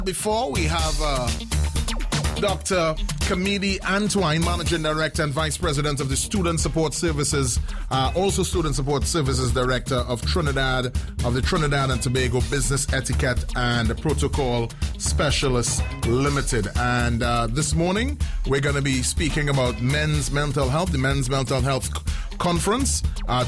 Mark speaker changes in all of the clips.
Speaker 1: Before we have Dr. Kamidi Antwine, Managing Director and Vice President of the Student Support Services, also Student Support Services Director of the Trinidad and Tobago Business Etiquette and Protocol Specialists Limited. And this morning, we're going to be speaking about men's mental health. The Men's Mental Health Conference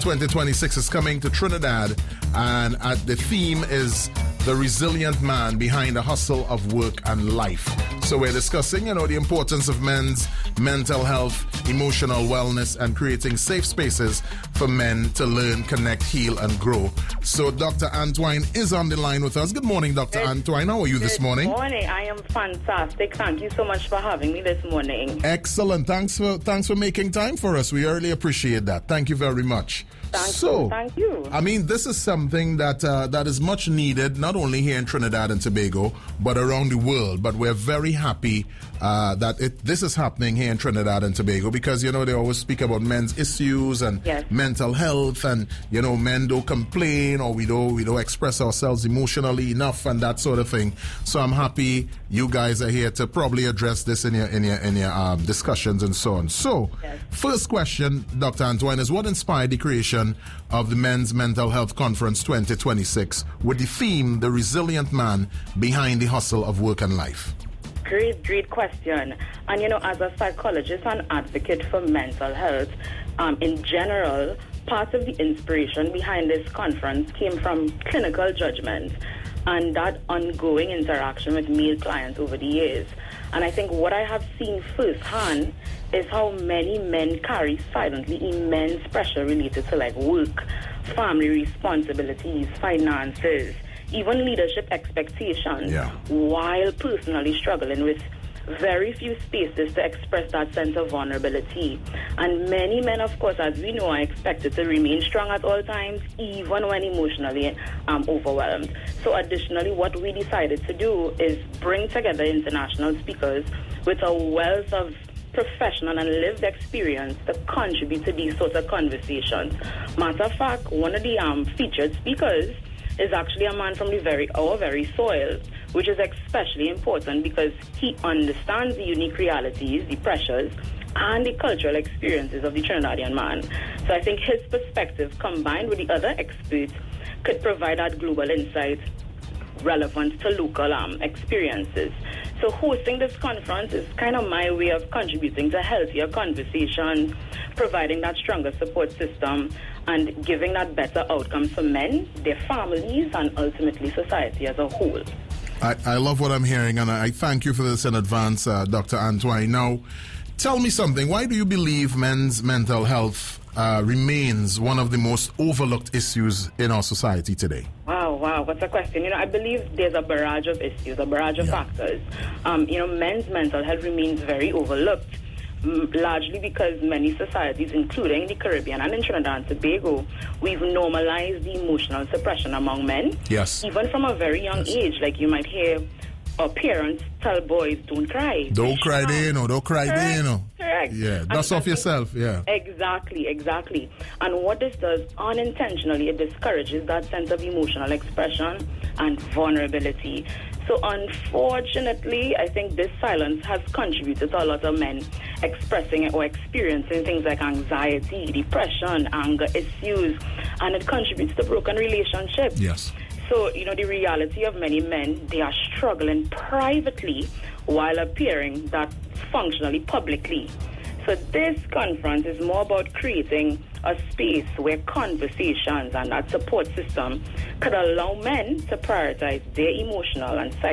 Speaker 1: 2026 is coming to Trinidad, and the theme is the resilient man behind the hustle of work and life. So we're discussing, the importance of men's mental health, emotional wellness, and creating safe spaces for men to learn, connect, heal, and grow. So Dr. Antwine is on the line with us. Good morning, Dr. Antwine. How are you this morning?
Speaker 2: Good morning. I am fantastic. Thank you so much for having me this morning.
Speaker 1: Excellent. Thanks for making time for us. We really appreciate that. Thank you very much.
Speaker 2: Thank you.
Speaker 1: I mean, this is something that is much needed, not only here in Trinidad and Tobago, but around the world. But we're very happy that this is happening here in Trinidad and Tobago because, they always speak about men's issues and mental health and, men don't complain or we don't express ourselves emotionally enough and that sort of thing. So I'm happy you guys are here to probably address this in your discussions and so on. So, first question, Dr. Antwine, is what inspired the creation of the Men's Mental Health Conference 2026 with the theme, the resilient man behind the hustle of work and life?
Speaker 2: Great question. And, as a psychologist and advocate for mental health, in general, part of the inspiration behind this conference came from clinical judgment and that ongoing interaction with male clients over the years. And I think what I have seen firsthand is how many men carry silently immense pressure related to work, family responsibilities, finances, even leadership expectations, while personally struggling with very few spaces to express that sense of vulnerability. And many men, of course, as we know, are expected to remain strong at all times, even when emotionally overwhelmed. So additionally, what we decided to do is bring together international speakers with a wealth of professional and lived experience to contribute to these sorts of conversations. Matter of fact, one of the featured speakers is actually a man from our very soil, which is especially important because he understands the unique realities, the pressures, and the cultural experiences of the Trinidadian man. So I think his perspective, combined with the other experts, could provide that global insight relevant to local experiences. So hosting this conference is kind of my way of contributing to healthier conversations, providing that stronger support system, and giving that better outcomes for men, their families, and ultimately society as a whole.
Speaker 1: I love what I'm hearing, and I thank you for this in advance, Dr. Antwine. Now, tell me something. Why do you believe men's mental health remains one of the most overlooked issues in our society today?
Speaker 2: Wow, what's a question? I believe there's a barrage of issues, a barrage of factors. Men's mental health remains very overlooked, largely because many societies, including the Caribbean and in Trinidad and Tobago, we've normalized the emotional suppression among men.
Speaker 1: Yes.
Speaker 2: Even from a very young age, like you might hear parents tell boys, don't cry.
Speaker 1: Don't cry there, don't cry there,
Speaker 2: Correct.
Speaker 1: Yeah, dust off yourself,
Speaker 2: Exactly. And what this does, unintentionally, it discourages that sense of emotional expression and vulnerability. So unfortunately, I think this silence has contributed to a lot of men expressing or experiencing things like anxiety, depression, anger issues, and it contributes to broken relationships.
Speaker 1: Yes.
Speaker 2: So, the reality of many men, they are struggling privately while appearing that functionally publicly. So this conference is more about creating a space where conversations and that support system could allow men to prioritize their emotional and psychological